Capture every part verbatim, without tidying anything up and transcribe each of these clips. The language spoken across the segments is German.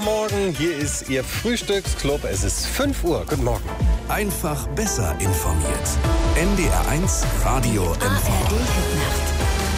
Mittwochmorgen, hier ist Ihr Frühstücksclub. Es ist fünf Uhr. Guten Morgen. Einfach besser informiert. N D R eins Radio M V. A R D-Hitnacht.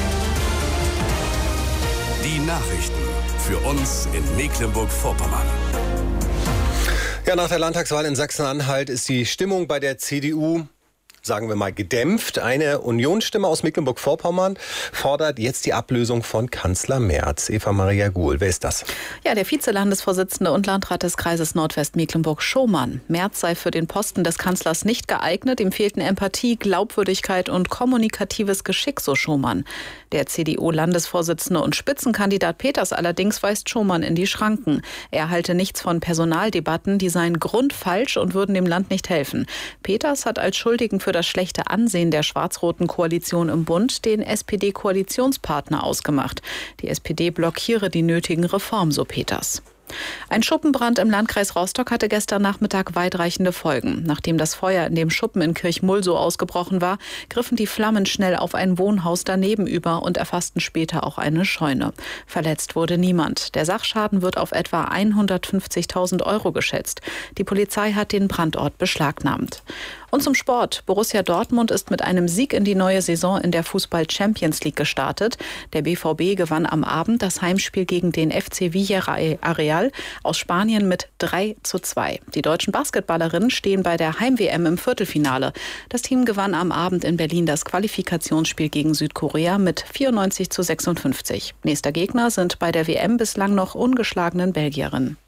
Die Nachrichten für uns in Mecklenburg-Vorpommern. Ja, nach der Landtagswahl in Sachsen-Anhalt ist die Stimmung bei der C D U, sagen wir mal, gedämpft. Eine Unionsstimme aus Mecklenburg-Vorpommern fordert jetzt die Ablösung von Kanzler Merz. Eva Maria Guhl, wer ist das? Ja, der Vizelandesvorsitzende und Landrat des Kreises Nordwest-Mecklenburg, Schomann. Merz sei für den Posten des Kanzlers nicht geeignet. Ihm fehlten Empathie, Glaubwürdigkeit und kommunikatives Geschick, so Schomann. Der C D U-Landesvorsitzende und Spitzenkandidat Peters allerdings weist Schomann in die Schranken. Er halte nichts von Personaldebatten, die seien grundfalsch und würden dem Land nicht helfen. Peters hat als Schuldigen für das schlechte Ansehen der schwarz-roten Koalition im Bund den S P D-Koalitionspartner ausgemacht. Die S P D blockiere die nötigen Reformen, so Peters. Ein Schuppenbrand im Landkreis Rostock hatte gestern Nachmittag weitreichende Folgen. Nachdem das Feuer in dem Schuppen in Kirchmulsow ausgebrochen war, griffen die Flammen schnell auf ein Wohnhaus daneben über und erfassten später auch eine Scheune. Verletzt wurde niemand. Der Sachschaden wird auf etwa hundertfünfzigtausend Euro geschätzt. Die Polizei hat den Brandort beschlagnahmt. Und zum Sport. Borussia Dortmund ist mit einem Sieg in die neue Saison in der Fußball-Champions League gestartet. Der B V B gewann am Abend das Heimspiel gegen den F C Villarreal aus Spanien mit drei zu zwei. Die deutschen Basketballerinnen stehen bei der Heim-W M im Viertelfinale. Das Team gewann am Abend in Berlin das Qualifikationsspiel gegen Südkorea mit vierundneunzig zu sechsundfünfzig. Nächster Gegner sind bei der W M bislang noch ungeschlagenen Belgierinnen.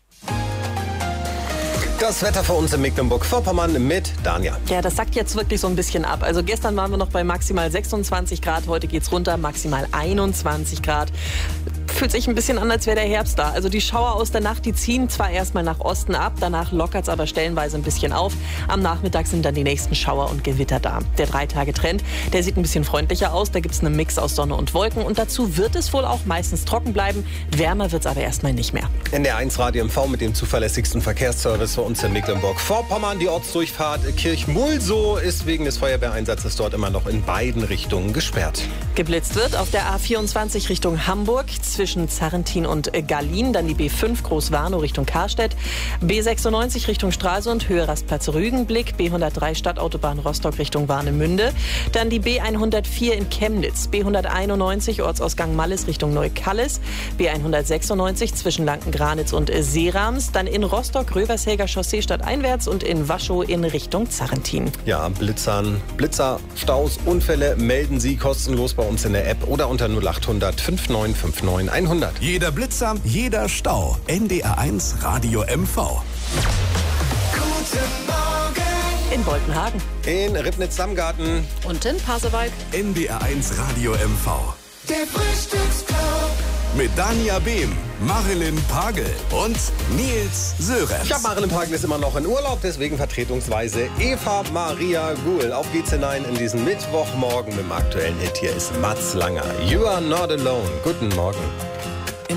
Das Wetter für uns in Mecklenburg-Vorpommern mit Dania. Ja, das sackt jetzt wirklich so ein bisschen ab. Also gestern waren wir noch bei maximal sechsundzwanzig Grad, heute geht's runter, maximal einundzwanzig Grad. Fühlt sich ein bisschen an, als wäre der Herbst da. Also die Schauer aus der Nacht, die ziehen zwar erstmal nach Osten ab, danach lockert es aber stellenweise ein bisschen auf. Am Nachmittag sind dann die nächsten Schauer und Gewitter da. Der Drei-Tage-Trend, der sieht ein bisschen freundlicher aus. Da gibt es einen Mix aus Sonne und Wolken und dazu wird es wohl auch meistens trocken bleiben. Wärmer wird es aber erstmal nicht mehr. N D R eins Radio M V mit dem zuverlässigsten Verkehrsservice für uns in Mecklenburg-Vorpommern. Die Ortsdurchfahrt Kirchmulsow ist wegen des Feuerwehreinsatzes dort immer noch in beiden Richtungen gesperrt. Geblitzt wird auf der A vierundzwanzig Richtung Hamburg zwischen Zarrentin und Gallien, dann die B fünf Großwarnow Richtung Karstedt, B sechsundneunzig Richtung Stralsund, Höhe Rastplatz Rügenblick, B hundertdrei Stadtautobahn Rostock Richtung Warnemünde, dann die B hundertvier in Chemnitz, B hunderteinundneunzig Ortsausgang Malles Richtung Neukallis, B hundertsechsundneunzig zwischen Lanken-Granitz und Seerams, dann in Rostock Rövershelger Chaussee stadteinwärts und in Waschow in Richtung Zarrentin. Ja, Blitzern, Blitzer, Staus, Unfälle melden Sie kostenlos bei uns in der App oder unter null achthundert fünfundneunzig neunundfünfzig hundert. Jeder Blitzer, jeder Stau. N D R eins Radio M V. Guten Morgen. In Boltenhagen. In Ribnitz-Samgarten. Und in Pasewalk. N D R eins Radio M V. Der Frühstücksclub. Mit Dania Behm, Marilyn Pagel und Nils Sörenz. Ja, Marilyn Pagel ist immer noch in Urlaub, deswegen vertretungsweise Eva Maria Guhl. Auf geht's hinein in diesen Mittwochmorgen mit dem aktuellen Hit. Hier ist Mats Langer. You are not alone. Guten Morgen.